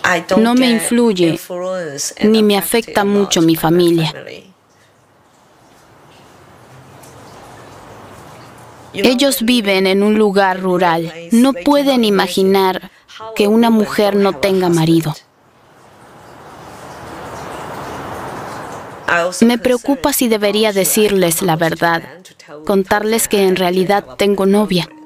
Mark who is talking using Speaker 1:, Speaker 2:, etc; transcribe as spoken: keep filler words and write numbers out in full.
Speaker 1: No me influye ni me afecta mucho mi familia. Ellos viven en un lugar rural. No pueden imaginar que una mujer no tenga marido. Me preocupa si debería decirles la verdad, contarles que en realidad tengo novia.